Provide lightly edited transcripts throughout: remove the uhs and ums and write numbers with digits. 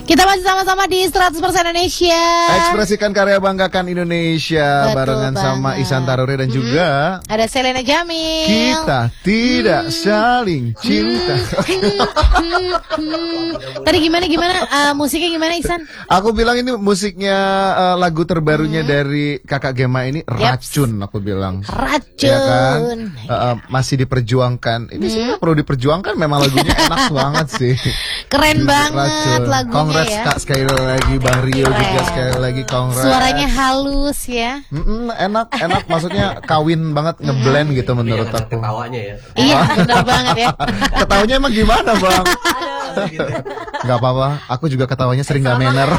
Kita masih sama-sama di 100% Indonesia. Ekspresikan karya, banggakan Indonesia. Betul barengan banget. sama Ihsan Taruri dan juga Ada Selena Jamil. kita tidak saling cinta. Tadi gimana musiknya gimana Ihsan? Aku bilang ini musiknya lagu terbarunya dari Kakak Gema ini Racun. Aku bilang Racun. ya kan? Masih diperjuangkan. Ini sebenarnya perlu diperjuangkan. Memang lagunya enak banget sih. Keren banget Racun. lagunya Kongres ya. Kak sekali lagi, Bang Rio juga sekali lagi kongres. Suaranya halus ya. Enak maksudnya kawin banget ngeblend gitu menurut Ada aku. ketawanya ya. Iya benar banget ya. Ketawanya emang gimana Bang? Gak apa-apa, aku juga ketawanya sering gak manner.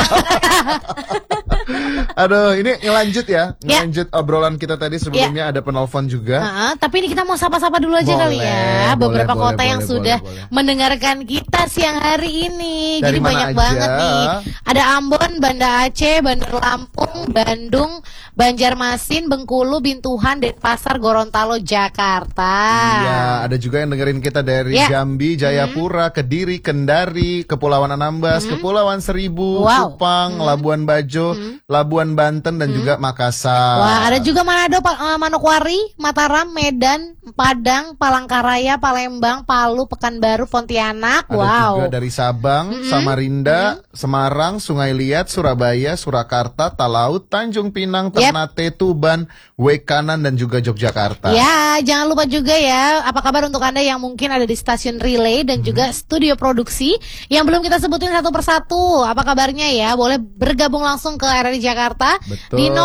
Aduh, ini ngelanjut ya. Ngelanjut obrolan kita tadi sebelumnya ada penelpon juga. Tapi ini kita mau sapa-sapa dulu aja kali ya. Beberapa kota yang sudah mendengarkan kita siang hari ini. Dari Jadi mana banyak aja? banget nih. Ada Ambon, Banda Aceh, Bandar Lampung, Bandung, Banjarmasin, Bengkulu, Bintuhan, Denpasar, Gorontalo, Jakarta. Iya, ada juga yang dengerin kita dari Jambi, Jayapura, Kediri, Kendari, Kepulauan Anambas, Kepulauan Seribu, Kupang, Labuan Bajo, Labuan Banten dan juga Makassar. Wah, ada juga Manado, Manokwari, Mataram, Medan, Padang, Palangkaraya, Palembang, Palu, Pekanbaru, Pontianak. Ada juga dari Sabang, Samarinda, Semarang, Sungai Liat, Surabaya, Surakarta, Talaut, Tanjung Pinang, Ternate, Tuban, Wekanan dan juga Yogyakarta. Ya, jangan lupa juga ya, apa kabar untuk Anda yang mungkin ada di stasiun relay dan juga studio produksi yang belum kita sebutin satu persatu. Apa kabarnya ya? Boleh bergabung langsung ke RRI Jakarta. Betul. Di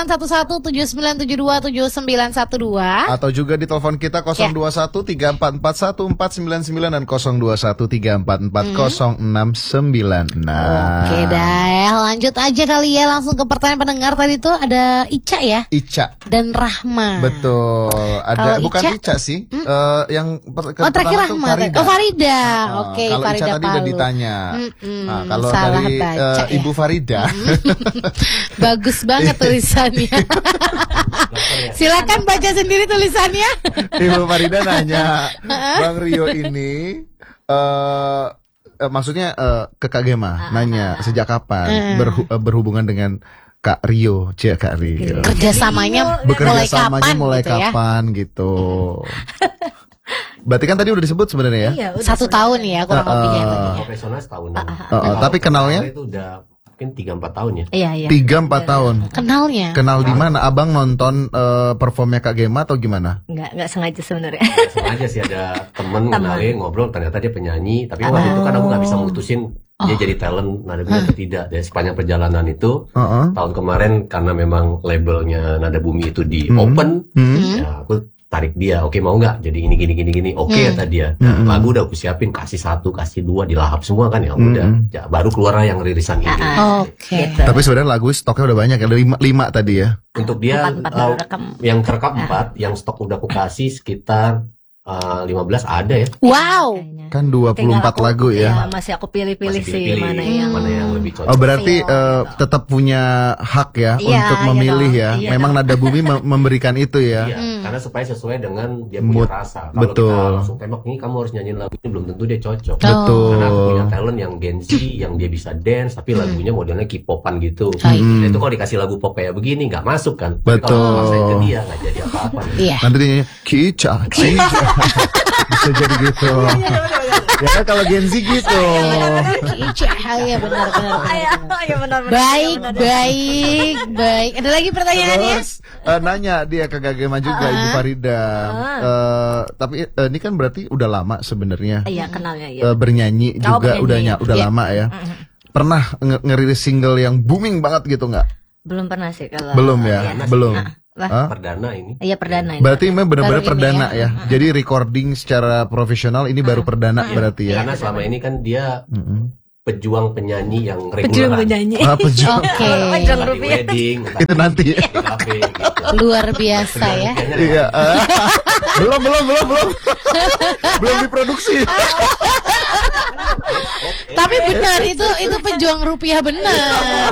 081179722912 atau juga di telepon kita 02134414999 dan 02134440696. Oke dah, lanjut aja kali ya langsung ke pertanyaan pendengar. Tadi tuh ada Ica ya? Ica dan Rahma. Betul. Ada Kalau bukan Ica? Ica sih. Yang terakhir Rahma. Farida. Oke, kalau Farida Ica tadi udah Palu. ditanya. Nah, kalau Salah dari baca, ya. Ibu Farida. Bagus banget tulisannya. Silakan baca sendiri tulisannya. Ibu Farida nanya, Bang Rio ini maksudnya ke Kak Gema nanya sejak kapan berhubungan dengan Kak Rio, Kak Rio. Kerjasamanya mulai kapan gitu. Berarti kan tadi udah disebut sebenarnya ya? Iya, 1 tahun ya kurang lebih ya. Profesional setahun. Tapi kenalnya? Itu udah mungkin 3-4 tahun ya. Iya. 3-4 tahun. Kenalnya? Kenal di mana? Abang nonton performnya Kak Gema atau gimana? Enggak sengaja sebenarnya. Sengaja sih ada temen kenalin ngobrol, ternyata dia penyanyi. Tapi waktu itu kan aku nggak bisa mutusin dia jadi talent Nada Bumi atau tidak. Dari sepanjang perjalanan itu tahun kemarin karena memang labelnya Nada Bumi itu di open, ya aku tarik dia, oke mau nggak jadi gini, oke kata dia. Nah, lagu udah aku siapin, kasih 1, kasih 2, dilahap semua kan ya udah, ya, baru keluar yang ririsan ini. Oke. Gitu. Tapi sebenarnya lagu stoknya udah banyak, ada 5 tadi ya. Untuk dia Empat yang kerekam 4, yang stok udah aku kasih sekitar 15 ada ya. Wow. Kan 24 lagu ya. Masih aku pilih-pilih Masih sih pilih-pilih mana yang lebih cocok. Oh berarti tetap punya hak ya untuk memilih ya. Memang Nada Bumi memberikan itu ya. Iya, karena supaya sesuai dengan dia punya rasa. Kalau betul. kita langsung tembak nih kamu harus nyanyiin lagu ini, belum tentu dia cocok. Betul. Karena aku punya talent yang Gen Z, yang dia bisa dance tapi lagunya modelnya K-popan gitu. Nah, itu kalau dikasih lagu pop kayak begini nggak masuk kan. Tapi Betul. kalau maksain ke dia nggak jadi apa-apa. Iya. Nanti dia nyanyi Kica. Bisa jadi gitu. Ya kan kalau Gen Z gitu. Iya benar. Iya benar. Baik. Ada lagi pertanyaannya? Terus nanya dia ke Kak Gema juga Ibu Farida. Tapi ini kan berarti udah lama sebenarnya. Iya kenalnya ya. Bernyanyi juga udah lama ya. Pernah ngerilis single yang booming banget gitu nggak? Belum pernah sih kalau. Belum ya, belum. Perdana ini. Iya perdana. Berarti memang benar-benar Baru ini perdana ya. Jadi recording secara profesional ini baru perdana berarti ya. Karena selama ini kan dia pejuang penyanyi yang reguler. Pejuang penyanyi. Pejuang. Oke. Pejuang Di rupiah. wedding, Itu nanti. di kafe gitu. Luar biasa ya. Iya. Belum. Belum diproduksi. Tapi benar itu pejuang rupiah benar.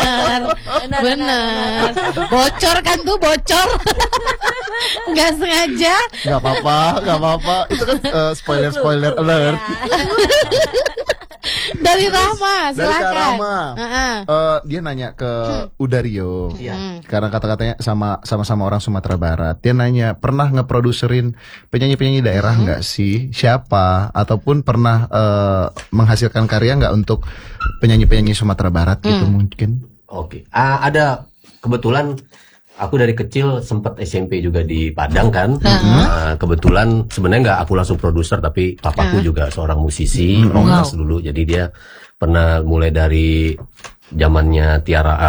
Bocor kan tuh bocor. Nggak sengaja. Nggak apa-apa. Itu kan spoiler alert. Dari Rahma, Dari Kak silakan. Rama. Dia nanya ke Udario. Karena kata-katanya sama-sama orang Sumatera Barat. Dia nanya, pernah ngeproduserin penyanyi-penyanyi daerah nggak sih? Siapa? Ataupun pernah menghasilkan karya nggak untuk penyanyi-penyanyi Sumatera Barat gitu mungkin? Oke. Ada kebetulan aku dari kecil sempat SMP juga di Padang kan. Kebetulan sebenarnya nggak aku langsung produser, tapi papaku juga seorang musisi, rockers dulu. Jadi dia pernah mulai dari zamannya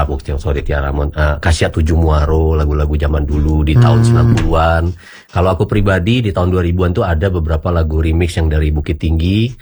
Kasia Tujuh Muaro, lagu-lagu zaman dulu di tahun 90-an. Kalau aku pribadi di tahun 2000-an tuh ada beberapa lagu remix yang dari Bukit Tinggi.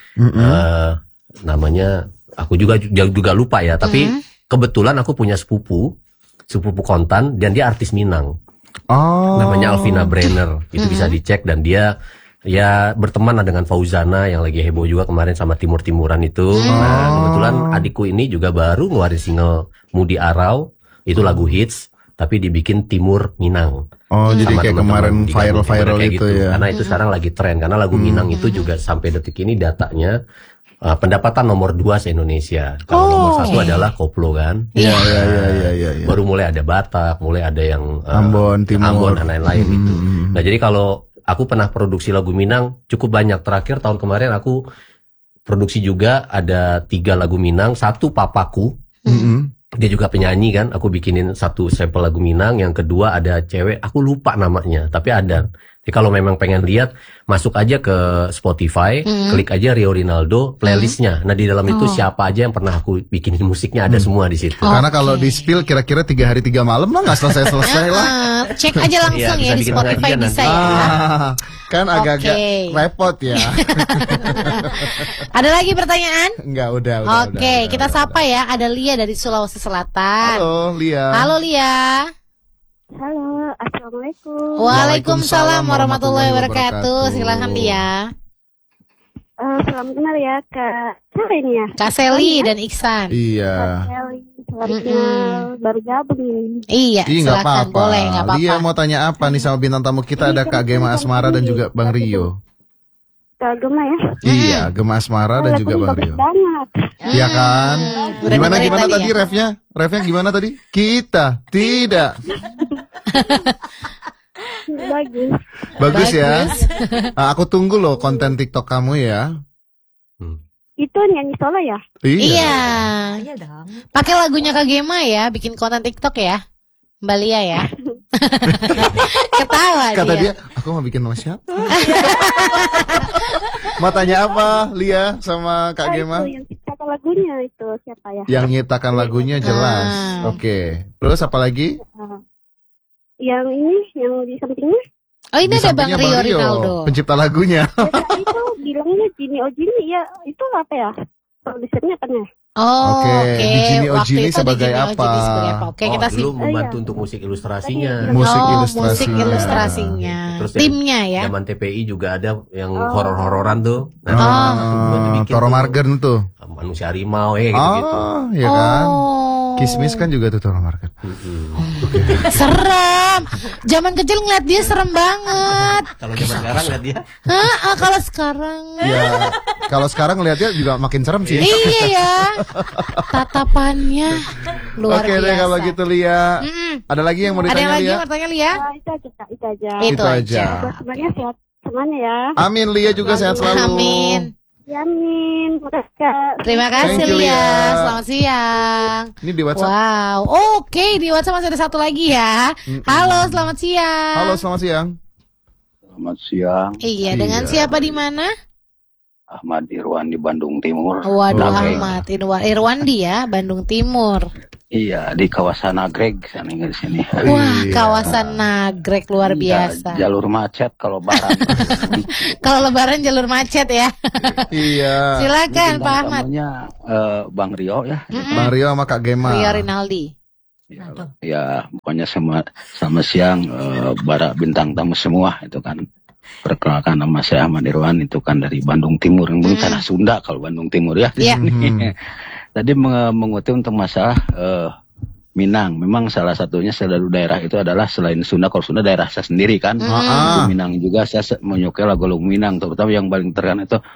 Namanya aku juga lupa ya, tapi kebetulan aku punya sepupu kontan dan dia artis Minang. Namanya Alvina Brenner. Itu bisa dicek, dan dia ya berteman dengan Fauzana yang lagi heboh juga kemarin sama Timur-Timuran itu. Nah, kebetulan adikku ini juga baru ngeluarin single Mudi Arau. Itu lagu hits tapi dibikin Timur Minang. Jadi kayak kemarin viral itu gitu. ya. Karena itu sekarang lagi tren, karena lagu Minang itu juga sampai detik ini datanya pendapatan nomor 2 se-Indonesia. Kalau nomor 1 adalah koplo kan. Iya. Baru mulai ada Batak, mulai ada yang Ambon, Timur, dan lain-lain gitu. Nah, jadi kalau aku pernah produksi lagu Minang cukup banyak. Terakhir tahun kemarin aku produksi juga ada 3 lagu Minang. 1 papaku, dia juga penyanyi kan. Aku bikinin 1 sampel lagu Minang. Yang kedua ada cewek, aku lupa namanya, tapi ada. Jadi kalau memang pengen lihat, masuk aja ke Spotify, klik aja Rio Rinaldo playlistnya. Nah, di dalam itu siapa aja yang pernah aku bikinin musiknya ada semua di situ. Karena kalau di spill kira-kira 3 hari 3 malam lah nggak selesai lah. Cek aja langsung ya di Spotify bisa ya. Kan agak-agak repot ya. Ada lagi pertanyaan? Enggak, udah. Oke, kita sapa ya. Ada Lia dari Sulawesi Selatan. Halo, Lia. Halo, Lia. Halo, assalamualaikum. Waalaikumsalam warahmatullahi wabarakatuh. Silakan Lia. Selamat kenal ya Kak Sally ini ya. Kak Sally dan Iksan. Iya. Kak Sally, selamat kenal, baru gabung ini. Iya, nggak silakan apa-apa. boleh, nggak apa-apa. Dia mau tanya apa nih sama bintang tamu kita? Ada Kak Gema Asmara dan juga Bang Rio. Kak Gema ya. Iya, Gema Asmara dan juga Bang Rio. Banget. Iya kan? Gimana tadi ya? Refnya gimana tadi? Kita tidak. Bagus ya. Aku tunggu loh konten TikTok kamu ya. Itu nyanyi solo ya? Iya. Iya dong. Pakai lagunya Kak Gema ya, bikin konten TikTok ya. Mbak Lia ya. Ketawa Kata dia, aku mau bikin sama siapa? Mau tanya apa, Lia sama Kak Gema? Itu yang ciptakan lagunya itu siapa ya? Yang nyiptakan lagunya jelas. Oke. Terus apa lagi? Yang ini, yang di sampingnya? Oh, ini Di ada Bang sampingnya Rio Rinaldo. pencipta lagunya. Itu bilangnya Jini Ojini ya. Itu apa ya? Produsernya kan ya? Oh, Oke. Di Jini Waktu Ojini itu sebagai di Jini apa? Ojini sebagai apa? Oke, kita sih. dulu membantu untuk musik ilustrasinya. Musik Musik ilustrasinya. ilustrasinya. Terus Timnya ya. Zaman TPI juga ada yang horor-hororan tuh. Toro Margen tuh. Manusia harimau gitu-gitu. Ya kan? Oh. Kismis kan juga tuh Toro Margen. Serem. Zaman kecil ngeliat dia serem banget. Kalau zaman sekarang lihat dia. Kalau sekarang. Ya, kalau sekarang ngeliatnya juga makin serem sih. Iya ya. Tatapannya luar Oke biasa. deh kalau gitu Lia. Ada lagi yang mau Ada yang ditanya lagi Lia? yang mau tanya Lia? Itu aja Kak, itu aja. Itu aja. Buat semuanya sehat semuanya ya. Amin, Lia juga sehat selalu. Amin. Amin. Makasih Kak. Terima kasih Thank you, Lia. Lia. Selamat siang. Ini di WhatsApp. Wow. Oke, di WhatsApp masih ada satu lagi ya. Halo, selamat siang. Halo, selamat siang. Selamat siang, Iya, dengan siapa di mana? Ahmad Irwan di Bandung Timur. Waduh, Nagreg. Ahmad Irwandi ya, Bandung Timur. Iya, di kawasan Nagreg sana di sini. Wah, kawasan Nagreg luar biasa. Iya, jalur macet kalau lebaran. Kalau lebaran jalur macet ya. Iya. Silakan Pak Ahmad. Namanya Bang Rio ya. Bang Rio sama Kak Gema. Rio Rinaldi. Ya, pokoknya sama siang para bintang tamu semua itu kan. Perkenalkan nama saya Ahmad Irwan, itu kan dari Bandung Timur, yang tanah Sunda kalau Bandung Timur ya. Iya. Tadi mengutip untuk masalah Minang. Memang salah satunya selalu daerah itu adalah selain Sunda, kalau Sunda daerah saya sendiri kan. Itu Minang juga saya menyukai lagu-lagu Minang, terutama yang paling terkenal itu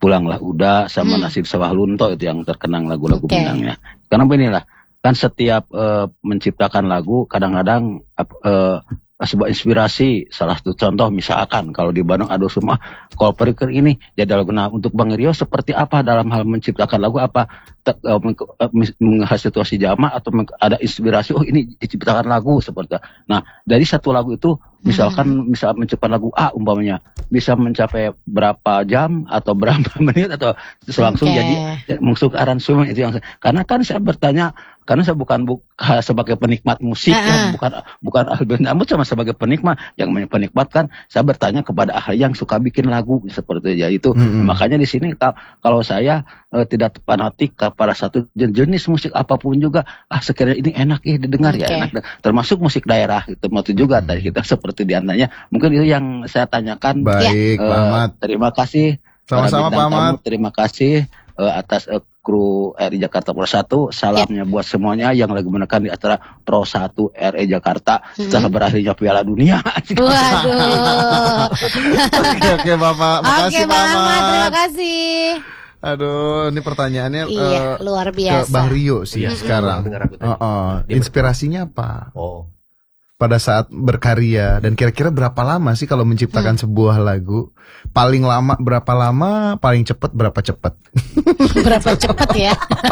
Pulanglah Uda sama Nasib Sawah Lunto itu yang terkenang lagu-lagu Minangnya. Karena beginilah, kan setiap menciptakan lagu kadang-kadang sebuah inspirasi. Salah satu contoh misalkan kalau di Bandung ada semua kalau periker ini jadi lagu. Nah untuk Bang Rio seperti apa dalam hal menciptakan lagu, apa menghas situasi jamaah atau ada inspirasi ini diciptakan lagu seperti itu. Nah dari satu lagu itu misalkan misal menciptakan lagu A umpamanya bisa mencapai berapa jam atau berapa menit atau langsung jadi masuk ke aransemen itu yang karena kan saya bertanya karena saya bukan sebagai penikmat musik ya, bukan ahli band, namun sama sebagai penikmat yang penikmat kan saya bertanya kepada ahli yang suka bikin lagu seperti itu. Makanya di sini kalau saya tidak fanatik pada satu jenis musik apapun juga sekiranya ini enak didengar ya enak, termasuk musik daerah itu juga tadi kita seperti diantaranya mungkin itu yang saya tanyakan. Baik, Pak Ahmad. Terima kasih. Sama-sama Pak Ahmad. Terima kasih atas kru RI Jakarta Pro 1. Salamnya buat semuanya yang lagi menekan di acara Pro 1 RI Jakarta setelah berakhirnya Piala Dunia. Waduh. Oke Bapak, makasih Pak Ahmad. Terima kasih. Aduh, ini pertanyaannya luar biasa. Ke Bang Rio sih sekarang. Inspirasinya apa? Pada saat berkarya dan kira-kira berapa lama sih kalau menciptakan sebuah lagu? Paling lama berapa lama? Paling cepat berapa cepat? Berapa cepat ya?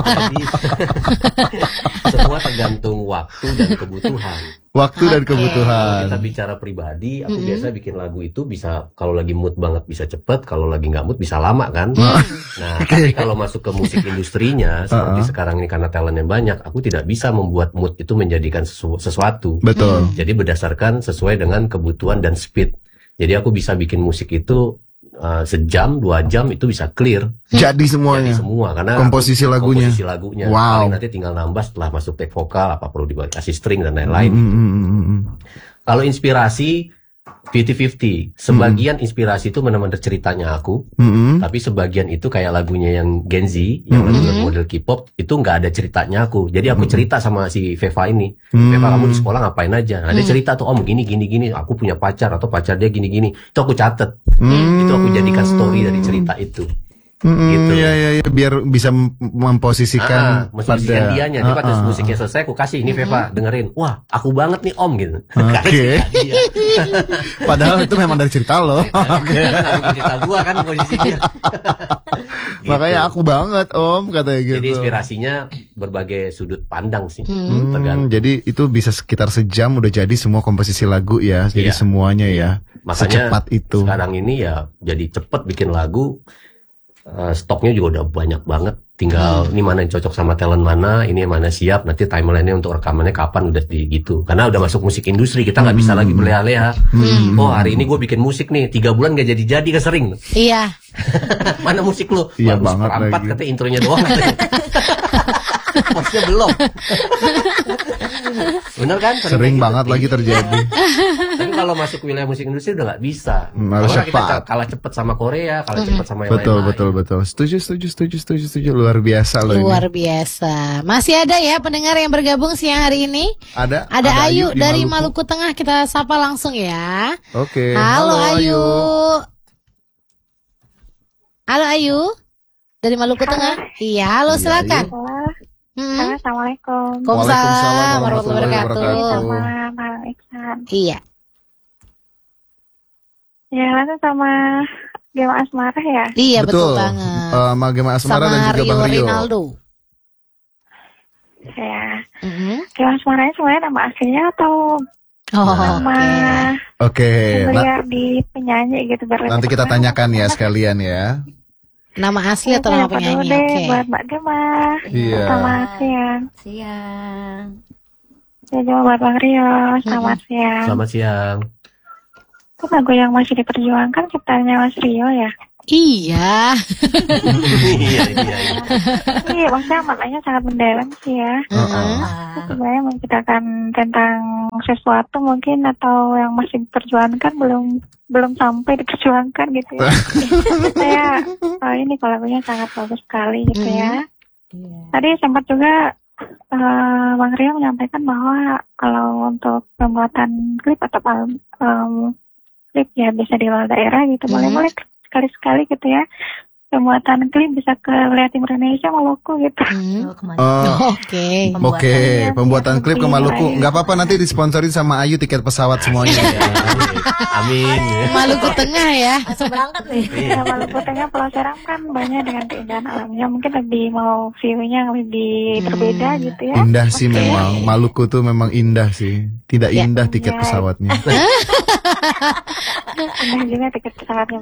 Semua tergantung waktu dan kebutuhan. Waktu dan kebutuhan. Kalau kita bicara pribadi, aku biasa bikin lagu itu bisa kalau lagi mood banget bisa cepet, kalau lagi nggak mood bisa lama kan. Nah, tapi kalau masuk ke musik industrinya seperti sekarang ini karena talentnya banyak, aku tidak bisa membuat mood itu menjadikan sesuatu. Betul. Jadi berdasarkan sesuai dengan kebutuhan dan speed. Jadi aku bisa bikin musik itu sejam, 2 jam itu bisa clear. Jadi semuanya. Jadi semua karena komposisi lagunya. Wow. Paling nanti tinggal nambah setelah masuk take vokal apa perlu dikasih string dan lain-lain. Kalau inspirasi 50-50. Sebagian inspirasi itu benar-benar ceritanya aku, tapi sebagian itu kayak lagunya yang Gen Z, yang lagu model K-pop itu nggak ada ceritanya aku. Jadi aku cerita sama si Veva ini, Veva kamu di sekolah ngapain aja? Nah, dia cerita tuh om gini, aku punya pacar atau pacar dia gini. Itu aku catet, itu aku jadikan story dari cerita itu. Gitu. Iya, biar bisa memposisikan memposisikan dianya. Jadi pas musiknya selesai, aku kasih ini Veva dengerin. Wah, aku banget nih om gitu. Oke. Padahal itu memang dari cerita lo. Oke. Cerita gua kan posisinya. Gitu. Makanya aku banget om katanya gitu. Jadi inspirasinya berbagai sudut pandang sih. Tergantung. Jadi itu bisa sekitar sejam udah jadi semua komposisi lagu ya. Jadi semuanya ya. Makanya secepat itu. Sekarang ini ya jadi cepet bikin lagu. Stoknya juga udah banyak banget. Tinggal ini mana yang cocok sama talent mana, ini yang mana siap. Nanti timeline-nya untuk rekamannya kapan udah gitu. Karena udah masuk musik industri, kita nggak bisa lagi berleha-leha. Oh hari ini gue bikin musik nih, 3 bulan gak jadi kan sering. Iya. Mana musik lu? Iya bagus banget perempat lagi. katanya intronya doang. Maksudnya belum. Bener kan? Sering banget lagi terjadi. Tapi kalau masuk wilayah musik industri udah nggak bisa. Harus Karena kita cepat. kalah cepat sama Korea, kalah cepat sama yang Betul. Setuju. Luar biasa loh ini. Luar biasa. Masih ada ya pendengar yang bergabung siang hari ini? Ada Ayu di dari Maluku Tengah, kita sapa langsung ya. Oke. Halo Ayu. Halo Ayu dari Maluku Tengah. Iya, halo silakan. Halo, Assalamualaikum. Waalaikumsalam warahmatullahi wabarakatuh. Sama Bang Iksan. Iya. Ya, langsung sama Gema Asmara ya. Iya betul banget. Gema Asmara sama dan juga Bang Rio. Rinaldo. Ya. Gema Asmaranya sebenarnya nama aslinya atau nama Oke. beliau di penyanyi gitu. Nanti kita tanyakan ya sekalian ya. Nama asli atau nama penyanyi? Oke. Buat Mbak Gema. Iya. Selamat siang. Siang. Ya juga buat Bang Rio. Selamat siang. Selamat siang. Itu lagu yang masih diperjuangkan ciptaannya Mas Rio ya? Iya. Iya. Iya, maksudnya maknanya sangat mendalam sih ya. Sebenarnya menceritakan tentang sesuatu mungkin atau yang masih diperjuangkan belum sampai diperjuangkan gitu ya. Saya ini kalau lagunya sangat bagus sekali gitu ya. Tadi sempat juga Bang Rio menyampaikan bahwa kalau untuk pembuatan klip atau klip ya bisa di luar daerah gitu, boleh sekali-sekali gitu ya. pembuatan klip bisa ke wilayah Timur Indonesia, Maluku gitu. Oke. Pembuatan klip ke Maluku. Nggak apa-apa, nanti disponsori sama Ayu tiket pesawat semuanya. Amin. Maluku Tengah ya. Langsung berangkat nih. Ya, Maluku Tengah, Pulau Seram kan banyak dengan keindahan alamnya. Mungkin lebih mau view-nya lebih berbeda gitu ya. Indah sih memang. Maluku tuh memang indah sih. Tidak indah tiket pesawatnya. Indah juga tiket pesawatnya.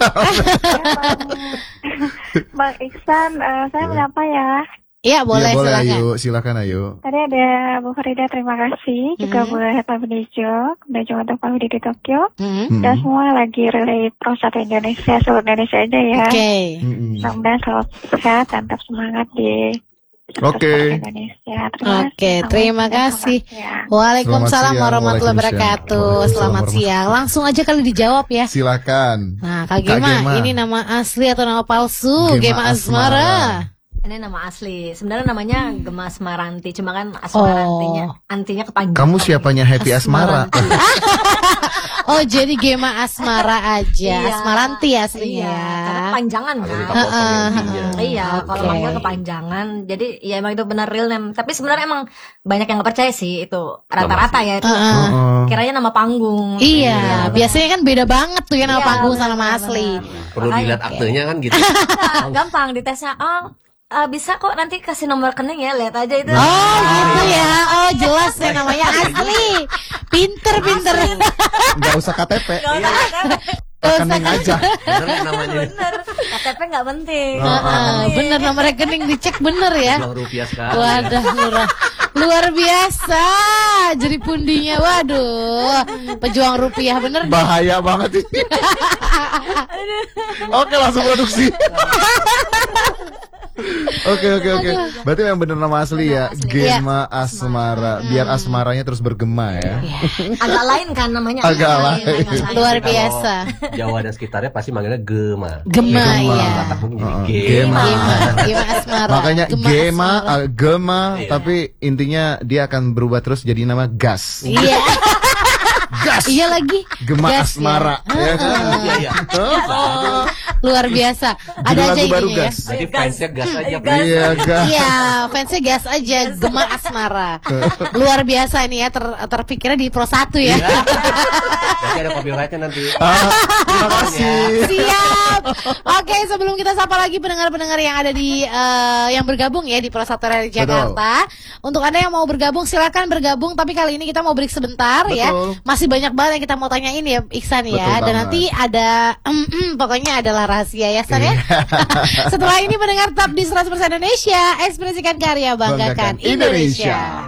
Bang Iksan, saya menyapa ya. Iya boleh, silakan Ayu. Tadi ada Bu Farida, terima kasih. Juga buat Pak Benejo, dan juga untuk Pak Widi di Tokyo. Dan semua lagi relay Pro 1 Indonesia, seluruh Indonesia aja ya. Mudah-mudahan selalu sehat dan tetap semangat di Indonesia. Terima kasih. Waalaikumsalam warahmatullahi wabarakatuh. Selamat siang. Langsung aja kali dijawab ya. Silakan. Nah, Kak Gema, ini nama asli atau nama palsu? Gema Asmara. Ini nama asli. Sebenarnya namanya Gema Asmaranti, cuma kan Asmara antinya kepanjangan. Kamu siapanya Happy Asmara? Oh, jadi Gema Asmara aja. Asmaranti aslinya. Iya, karena kepanjangan kan. Iya, kalau manggil kepanjangan. Jadi ya emang itu benar real name. Tapi sebenarnya emang banyak yang nggak percaya sih itu. Rata-rata ya itu. Kiranya nama panggung. Iya, biasanya kan beda banget tuh ya nama panggung sama nama asli. Perlu dilihat aktenya kan gitu. Gampang ditesnya. Bisa kok nanti kasih nomor rekening ya, lihat aja itu. Oh gitu ya, oh jelas ya namanya asli. Pinter. Nggak usah KTP. Rekening aja. Bener. KTP nggak penting. Bener, nomor rekening dicek bener ya. Rupiah sekali. Wadah, luar biasa. Jadi pundinya, waduh. Pejuang rupiah bener. Bahaya banget ini. Oke, langsung produksi. Oke. Berarti yang bener nama asli ya, Gema Asmara. Biar asmaranya terus bergema ya. Agak lain kan namanya. Agak lain. Luar biasa. Jawa dan sekitarnya pasti manggilnya Gema. Gema ya. Gema Asmara. Makanya Gema, tapi intinya dia akan berubah terus jadi nama Gas. Iya. Gas. Iya lagi. Gema Asmara. Iya. Luar biasa. Ada aja baru ini ya. Jadi fansnya Gas aja. Iya, Gas. Iya, fansnya Gas aja. Gema Asmara. Luar biasa ini ya, terpikirnya di Pro 1 ya. Nanti ada copyrightnya nanti. Terima kasih. Siap. Oke, sebelum kita sapa lagi pendengar-pendengar yang ada di yang bergabung ya di Pro 1 Radio Jakarta. Untuk Anda yang mau bergabung silakan bergabung, tapi kali ini kita mau break sebentar ya. Masih banyak banget yang kita mau tanyain ya Iksan ya. Dan nanti ada pokoknya adalah rahasia ya San ya. Setelah ini pendengar tetap di 100% Indonesia, ekspresikan karya, banggakan Indonesia.